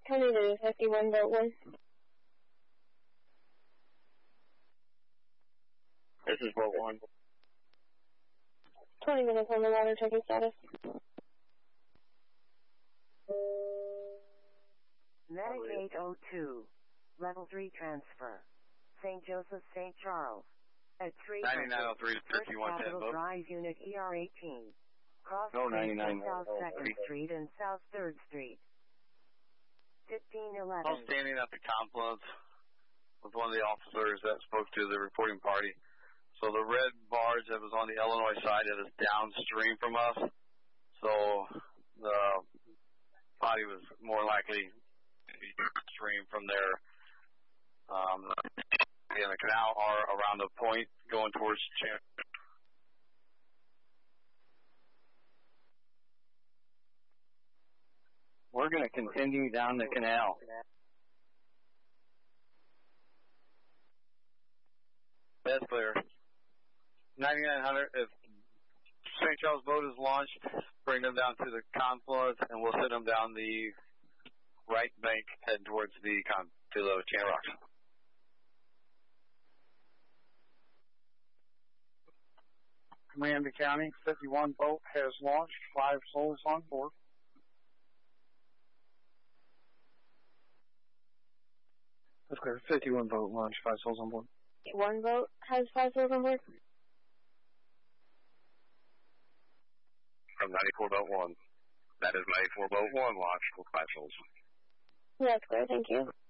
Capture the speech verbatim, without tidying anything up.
County to fifty-one, boat one. This is boat one. twenty minutes on the water, checking status. Medic eight oh two, level three transfer. Saint Joseph, Saint Charles. At three hundred, ninety-nine oh three to First fifty-one ten Capitol boat. Drive, Unit E R eighteen. Cross No, Street ninety-nine to South oh second three. Street and South third Street. fifteen I was eleven. standing at the confluence with one of the officers that spoke to the reporting party. So the red barge that was on the Illinois side, it is downstream from us. So the body was more likely to be downstream from there. Um, in the canal or around the point going towards Chan. We're going to continue down the canal. That's clear. ninety-nine hundred, if Saint Charles boat is launched, bring them down to the confluence, and we'll send them down the right bank, head towards the con to the Chan Rocks. Command to County, fifty-one boat has launched, five souls on board. That's clear. fifty-one boat launched, five souls on board. One boat has five souls on board. From ninety-four boat one. That is ninety-four boat one launched with five souls. That's clear, thank you.